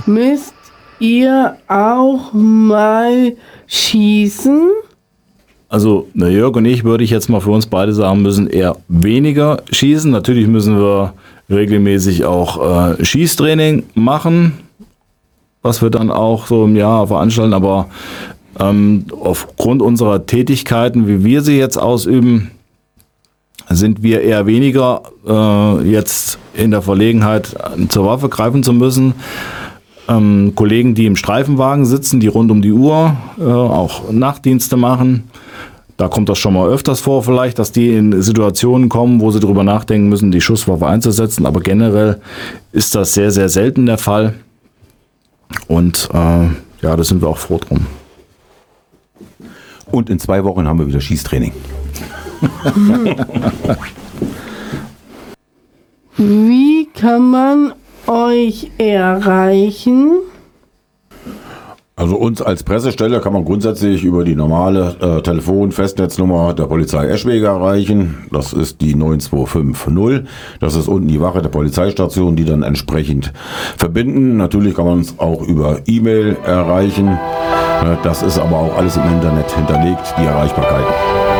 Müsst ihr auch mal schießen? Also Jörg und ich, würde ich jetzt mal für uns beide sagen, müssen eher weniger schießen. Natürlich müssen wir regelmäßig auch Schießtraining machen, was wir dann auch so im Jahr veranstalten. Aber aufgrund unserer Tätigkeiten, wie wir sie jetzt ausüben, sind wir eher weniger jetzt in der Verlegenheit, zur Waffe greifen zu müssen. Kollegen, die im Streifenwagen sitzen, die rund um die Uhr auch Nachtdienste machen, da kommt das schon mal öfters vor vielleicht, dass die in Situationen kommen, wo sie darüber nachdenken müssen, die Schusswaffe einzusetzen. Aber generell ist das sehr, sehr selten der Fall. Und ja, da sind wir auch froh drum. Und in 2 Wochen haben wir wieder Schießtraining. Wie kann man euch erreichen? Also uns als Pressestelle kann man grundsätzlich über die normale Telefon-Festnetznummer der Polizei Eschwege erreichen. Das ist die 9250. Das ist unten die Wache der Polizeistation, die dann entsprechend verbinden. Natürlich kann man uns auch über E-Mail erreichen. Das ist aber auch alles im Internet hinterlegt, die Erreichbarkeiten.